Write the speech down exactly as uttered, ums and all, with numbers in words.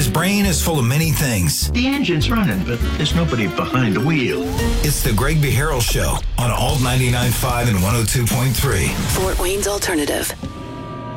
His brain is full of many things. The engine's running, but there's nobody behind the wheel. It's the Greg Behero Show on Alt ninety-nine point five and one oh two point three. Fort Wayne's Alternative.